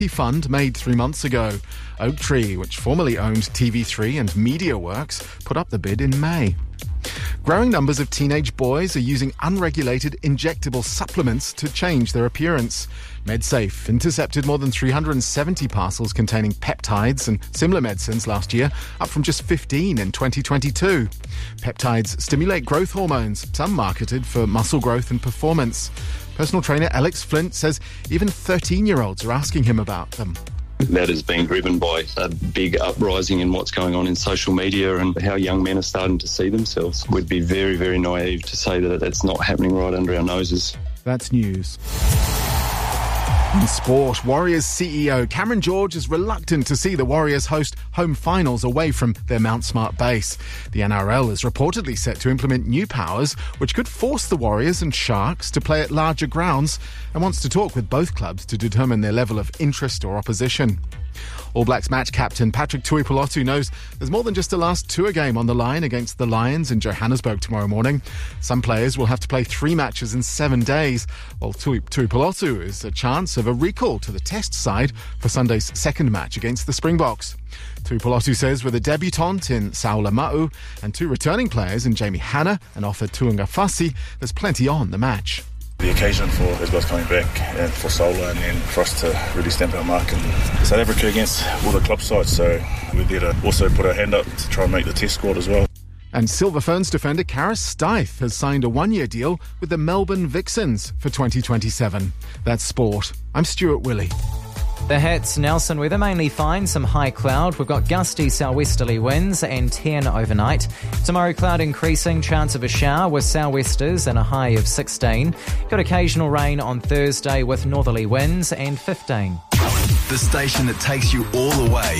fund made 3 months ago. Oaktree, which formerly owned TV3 and MediaWorks, put up the bid in May. Growing numbers of teenage boys are using unregulated injectable supplements to change their appearance. MedSafe intercepted more than 370 parcels containing peptides and similar medicines last year, up from just 15 in 2022. Peptides stimulate growth hormones, some marketed for muscle growth and performance. Personal trainer Alex Flint says even 13-year-olds are asking him about them. That has been driven by a big uprising in what's going on in social media and how young men are starting to see themselves. We'd be very, very naive to say that that's not happening right under our noses. That's news. In sport, Warriors CEO Cameron George is reluctant to see the Warriors host home finals away from their Mount Smart base. The NRL is reportedly set to implement new powers which could force the Warriors and Sharks to play at larger grounds and wants to talk with both clubs to determine their level of interest or opposition. All Blacks match captain Patrick Tuipulotu knows there's more than just a last tour game on the line against the Lions in Johannesburg tomorrow morning. Some players will have to play 3 matches in 7 days, while Tuipulotu is a chance of a recall to the test side for Sunday's second match against the Springboks. Tuipulotu says with a debutant in Saula Ma'u and 2 returning players in Jamie Hanna and Ofa Tuangafasi, there's plenty on the match. The occasion for those guys coming back and for Solar and then for us to really stamp our mark in South Africa against all the club sides. So we're there to also put our hand up to try and make the test squad as well. And Silver Ferns defender Karis Steiff has signed a 1-year deal with the Melbourne Vixens for 2027. That's sport. I'm Stuart Willey. The Hats Nelson weather mainly fine, some high cloud. We've got gusty southwesterly winds and 10 overnight. Tomorrow cloud increasing, chance of a shower with southwesters and a high of 16. Got occasional rain on Thursday with northerly winds and 15. The station that takes you all the way.